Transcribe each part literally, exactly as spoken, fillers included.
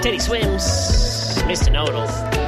Teddy Swims, Mister Know-It-All.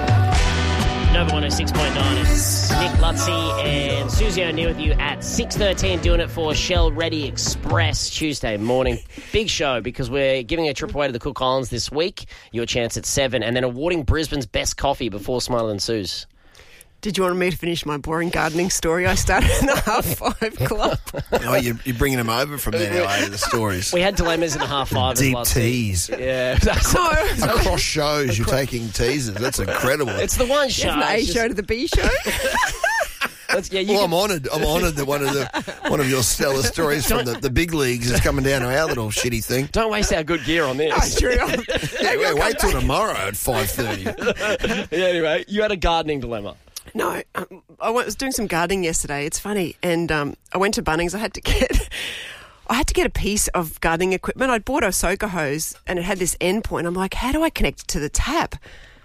Nova one oh six point nine. It's Nick Lutzi and Susie O'Neill with you at six thirteen, doing it for Shell Ready Express Tuesday morning. Big show because we're giving a trip away to the Cook Islands this week. Your chance at seven, and then awarding Brisbane's best coffee before Smile and Suze. Did you want me to finish my boring gardening story? I started in the half five club. Oh, you're, you're bringing them over from there now, the stories. We had dilemmas in the half five. Deep last tease. week. Yeah. No. Across shows, you're taking teasers. That's incredible. It's the one show. From the A It's show just- to the B show. That's- yeah, you Well, can- I'm honoured. I'm honoured that one of the one of your stellar stories from the, the big leagues is coming down to our little shitty thing. Don't waste our good gear on this. Oh, true. Yeah, wait, wait till tomorrow at five thirty. Yeah, anyway, you had a gardening dilemma. No, um, I was doing some gardening yesterday. It's funny, and um, I went to Bunnings. I had to get, I had to get a piece of gardening equipment. I'd bought a soaker hose, and it had this end point. I'm like, how do I connect it to the tap?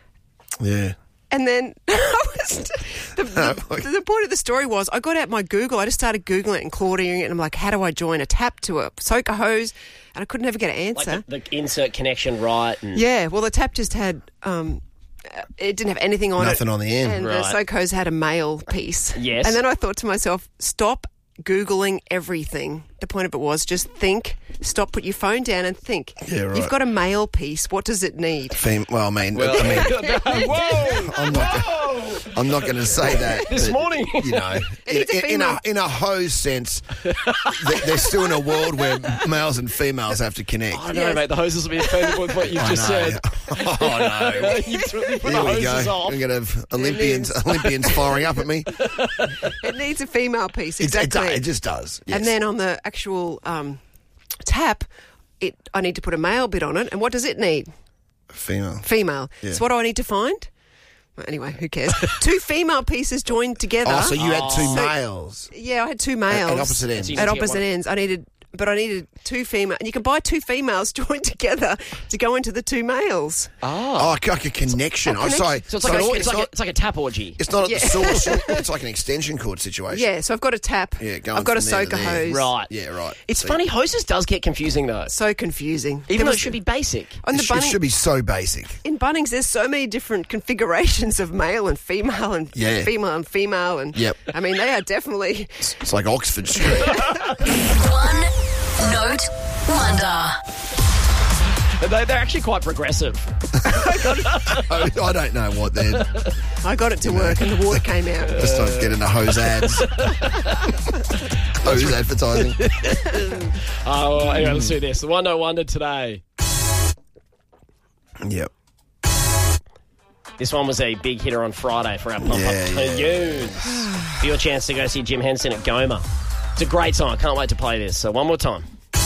Yeah. And then I was, the, the, the point of the story was I got out my Google. I just started Googling it and clauding it, and I'm like, how do I join a tap to a soaker hose? And I couldn't ever get an answer. Like the, the insert connection right. And Yeah, well, the tap just had, um, it didn't have anything on it. Nothing on the end. And the Right. soak hose had a male piece. Yes. And then I thought to myself, stop Googling everything. The point of it was just think, stop, put your phone down and think. Yeah, right. You've got a male piece. What does it need? Fem- well, I mean, I mean Whoa! I'm not. I'm not going to say that. This but, morning. you know, in, needs a in, in a female. in a hose sense, they- they're still in a world where males and females have to connect. I don't know, Yes. mate. The hoses will be offended with what you've I just know. said. Oh no. You've totally put Here the we go. hoses off. We're going to have Olympians Olympians firing up at me. It needs a female piece. It, it, Exactly. do- it just does. Yes. And then on the actual um, tap, it I need to put a male bit on it. And what does it need? female. Female. Yeah. So what do I need to find? Well, anyway, who cares? Two female pieces joined together. Oh, so you had two So- males Yeah, I had two males. at opposite ends. So you At need to get opposite one. ends. I needed, but I needed two female, and you can buy two females joined together to go into the two males. Oh, like like a connection. A I'm sorry. So it's like, a, it's, it's, like a, not, it's like a tap orgy. it's not at Yeah. the source. It's like an extension cord situation. Yeah, so I've got a tap. Yeah, going I've got a from there to soaker there. hose. Right. Yeah, right. It's So- funny, hoses does get confusing though. So confusing. Even There though was- it should be basic. on It the should, it Bunnings, should be so basic. in Bunnings, there's so many different configurations of male and female and Yeah. female and female. And Yep. I mean, they are definitely. It's like Oxford Street. One note wonder. They, they're actually quite progressive. I, I don't know what they're. I got it to work, and the water came out. Just don't get into hose ads. Hose advertising. Oh, well, anyway, let's do this. The One No Wonder today. Yep. This one was a big hitter on Friday for our Pump Yeah, Up yeah. Tunes. For your chance to go see Jim Henson at Goma. It's a great song. I can't wait to play this. So one more time.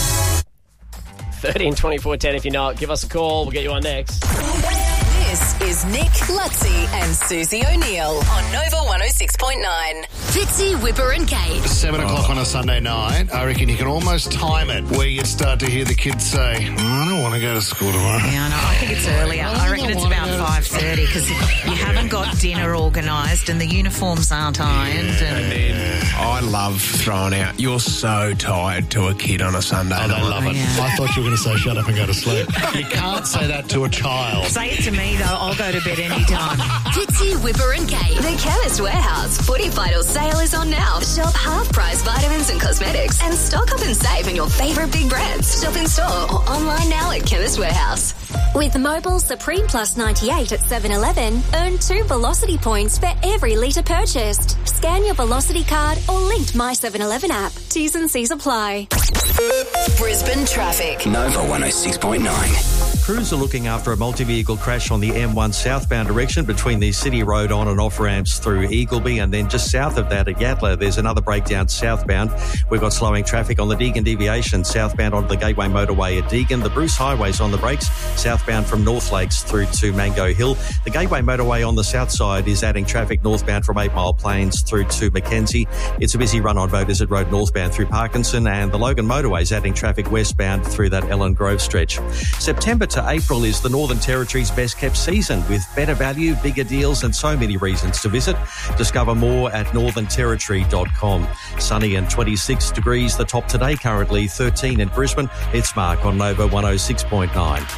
thirteen twenty-four ten if you know it. Give us a call. We'll get you on next. This is Nick Lutzi and Susie O'Neill on Nova one oh six point nine. Fitzy, Whipper and Kate. Seven o'clock on a Sunday night, I reckon you can almost time it where you'd start to hear the kids say, "Mm, I don't want to go to school tomorrow. Yeah, I know. I think it's earlier. I reckon it's about five thirty because you haven't got dinner organised and the uniforms aren't ironed. And Then I love throwing out, you're so tired to a kid on a Sunday Oh, they night. love it. Yeah. I thought you were going to say shut up and go to sleep. You can't say that to a child. say it to me though, I'll go to bed any time. Fitzy, Whipper and Kate. The Chemist Warehouse Footy Vital sale is on now. Shop half-price vitamins and cosmetics and stock up and save in your favourite big brands. Shop in store or online now at Chemist Warehouse. With Mobile Supreme Plus ninety-eight at seven eleven, earn two Velocity points for every litre purchased. Scan your Velocity card or linked My seven eleven app. T's and C's apply. Brisbane traffic. Nova one oh six point nine. Crews are looking after a multi-vehicle crash on the M one southbound direction between the City Road on and off ramps through Eagleby, and then just south of that at Yatla, there's another breakdown southbound. We've got slowing traffic on the Deagon deviation southbound onto the Gateway Motorway at Deagon. The Bruce Highway's on the brakes southbound from North Lakes through to Mango Hill. The Gateway Motorway on the south side is adding traffic northbound from Eight Mile Plains through to Mackenzie. It's a busy run on Beaudesert Road northbound through Parkinson, and the Logan Motorway's adding traffic westbound through that Ellen Grove stretch. September to April is the Northern Territory's best kept season with better value, bigger deals and so many reasons to visit. Discover more at northern territory dot com. Sunny and twenty-six degrees, the top today, currently thirteen in Brisbane. It's Mark on Nova one oh six point nine.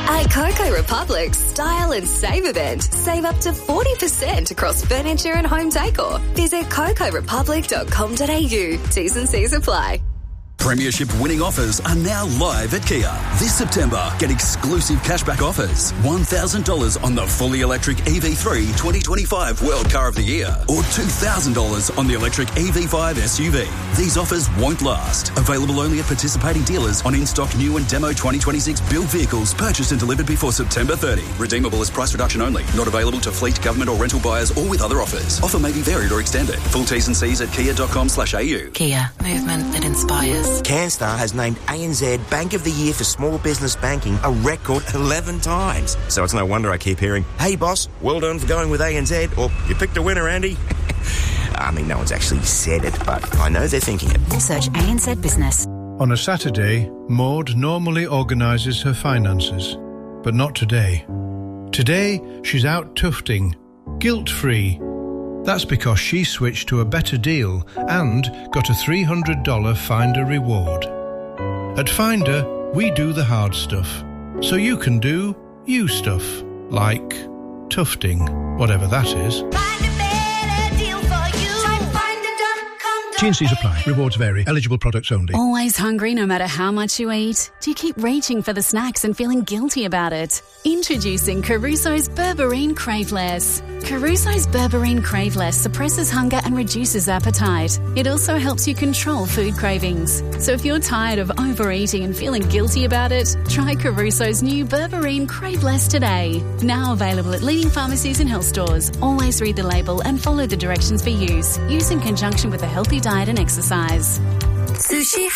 At Coco Republic's Style and Save event, save up to forty percent across furniture and home decor. Visit coco republic dot com dot a u. T's and C's apply. Premiership winning offers are now live at Kia. This September, get exclusive cashback offers. one thousand dollars on the fully electric E V three twenty twenty-five World Car of the Year or two thousand dollars on the electric E V five S U V. These offers won't last. Available only at participating dealers on in-stock new and demo twenty twenty-six build vehicles purchased and delivered before September thirtieth. Redeemable as price reduction only. Not available to fleet, government or rental buyers or with other offers. Offer may be varied or extended. Full T's and C's at kia dot com slash a u. Kia, movement that inspires. CanStar has named A N Z Bank of the Year for Small Business Banking a record eleven times. So it's no wonder I keep hearing, "Hey boss, well done for going with A N Z," or "You picked a winner, Andy." I mean, no one's actually said it, but I know they're thinking it. Search A N Z Business. On a Saturday, Maud normally organises her finances, but not today. Today, she's out tufting, guilt-free. That's because she switched to a better deal and got a three hundred dollars Finder reward. At Finder, we do the hard stuff, so you can do you stuff, like tufting, whatever that is. T and C's apply. Rewards vary. Eligible products only. Always hungry no matter how much you eat? Do you keep reaching for the snacks and feeling guilty about it? Introducing Caruso's Berberine Craveless. Caruso's Berberine Craveless suppresses hunger and reduces appetite. It also helps you control food cravings. So if you're tired of overeating and feeling guilty about it, try Caruso's new Berberine Craveless today. Now available at leading pharmacies and health stores. Always read the label and follow the directions for use. Use in conjunction with a healthy diet and exercise. Sushi